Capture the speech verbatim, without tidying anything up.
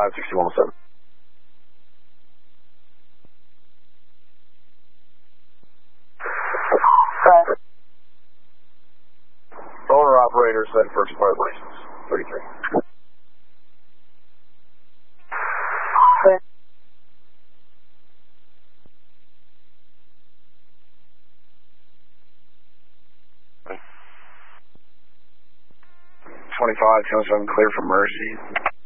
five sixty-one oh seven. Owner operator set for expired license. thirty-three. twenty-five, twenty-seven, clear for Mercy.